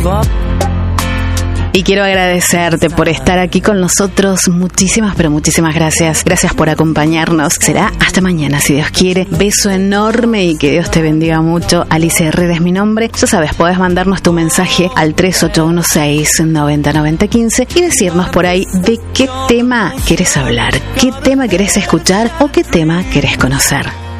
Y quiero agradecerte por estar aquí con nosotros. Muchísimas, pero muchísimas gracias. Gracias por acompañarnos. Será hasta mañana, si Dios quiere. Beso enorme y que Dios te bendiga mucho. Alicia Herrera es mi nombre. Ya sabes, podés mandarnos tu mensaje al 3816-909015 y decirnos por ahí de qué tema querés hablar, qué tema querés escuchar o qué tema querés conocer.